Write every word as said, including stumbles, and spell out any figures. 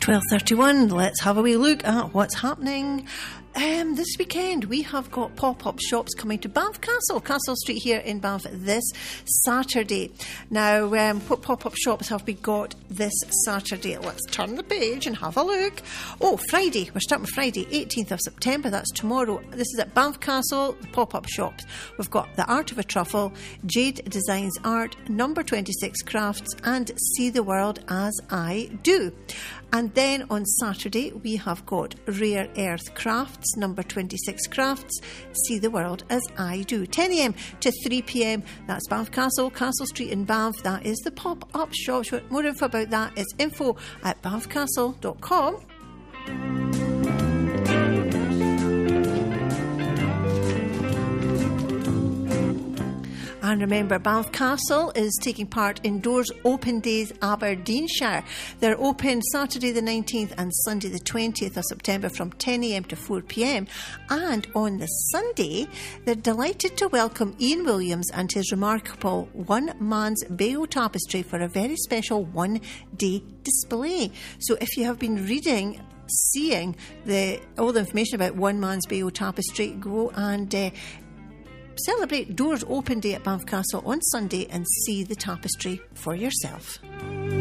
twelve thirty-one, let's have a wee look at what's happening. Um, this weekend we have got pop-up shops coming to Banff Castle, Castle Street here in Banff this Saturday. Now, um, what pop-up shops have we got this Saturday? Let's turn the page and have a look. Oh, Friday, we're starting with Friday, eighteenth of September, that's tomorrow. This is at Banff Castle, the pop-up shops. We've got The Art of a Truffle, Jade Designs Art, Number twenty-six Crafts and See the World As I Do. And then on Saturday we have got Rare Earth Crafts, Number twenty-six Crafts, See the World As I Do. ten a.m. to three p.m. That's Banff Castle, Castle Street in Banff. That is the pop-up shop. More info about that is info at banff castle dot com. And remember, Banff Castle is taking part in Doors Open Days Aberdeenshire. They're open Saturday the nineteenth and Sunday the twentieth of September from ten a.m. to four p.m. And on the Sunday, they're delighted to welcome Ian Williams and his remarkable One Man's Bayeux Tapestry for a very special one-day display. So if you have been reading seeing the all the information about One Man's Bayeux Tapestry, go and uh, celebrate Doors Open Day at Banff Castle on Sunday and see the tapestry for yourself.